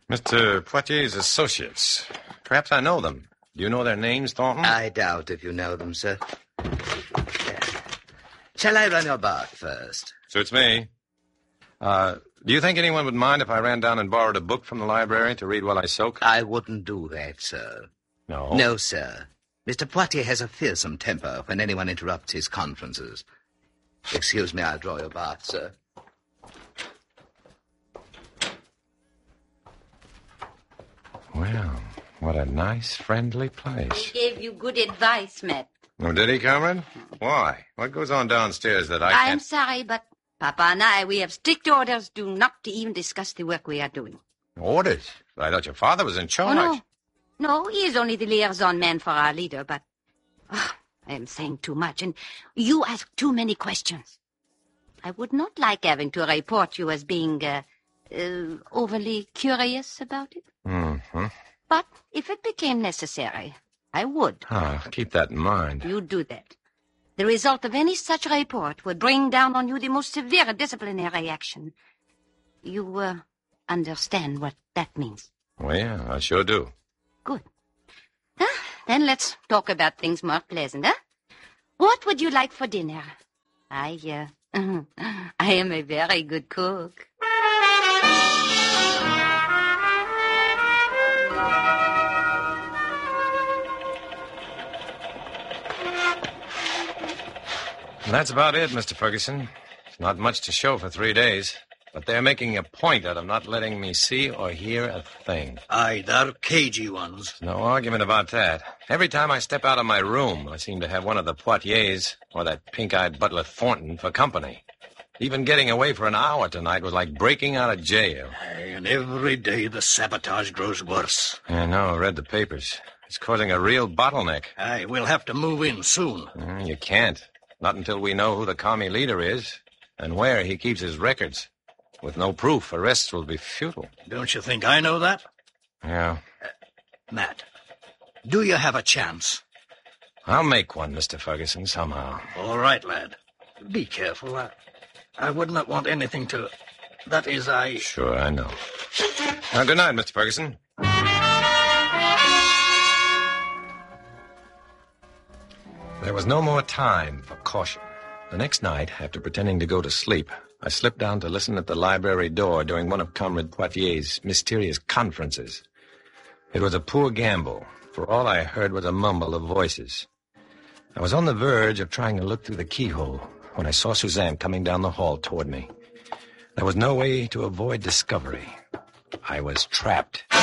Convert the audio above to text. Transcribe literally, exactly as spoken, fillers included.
Mister Poitier's associates. Perhaps I know them. Do you know their names, Thornton? I doubt if you know them, sir. Shall I run your bath first? Suits me. Uh, do you think anyone would mind if I ran down and borrowed a book from the library to read while I soak? I wouldn't do that, sir. No? No, sir. Mister Poitier has a fearsome temper when anyone interrupts his conferences. Excuse me, I'll draw your bath, sir. Well, what a nice, friendly place. He gave you good advice, Matt. Oh, did he, Cameron? Why? What goes on downstairs that I can't... I'm sorry, but Papa and I, we have strict orders do not to even discuss the work we are doing. Orders? I thought your father was in charge. Oh, no. No, he is only the liaison man for our leader, but... Oh, I am saying too much, and you ask too many questions. I would not like having to report you as being uh, uh, overly curious about it. Mm-hmm. But if it became necessary, I would. Ah, keep that in mind. You do that. The result of any such report would bring down on you the most severe disciplinary action. You uh, understand what that means? Well, yeah, I sure do. Good. Ah, then let's talk about things more pleasant, huh? What would you like for dinner? I, uh, I am a very good cook. That's about it, Mister Ferguson. It's not much to show for three days. But they're making a point out of not letting me see or hear a thing. Aye, they're cagey ones. No argument about that. Every time I step out of my room, I seem to have one of the Poitiers or that pink-eyed butler Thornton for company. Even getting away for an hour tonight was like breaking out of jail. Aye, and every day the sabotage grows worse. I know, I read the papers. It's causing a real bottleneck. Aye, we'll have to move in soon. Mm, you can't. Not until we know who the commie leader is and where he keeps his records. With no proof, arrests will be futile. Don't you think I know that? Yeah. Uh, Matt, do you have a chance? I'll make one, Mister Ferguson, somehow. All right, lad. Be careful. I, I would not want anything to... That is, I... Sure, I know. Now, good night, Mister Ferguson. There was no more time for caution. The next night, after pretending to go to sleep, I slipped down to listen at the library door during one of Comrade Poitier's mysterious conferences. It was a poor gamble, for all I heard was a mumble of voices. I was on the verge of trying to look through the keyhole when I saw Suzanne coming down the hall toward me. There was no way to avoid discovery. I was trapped.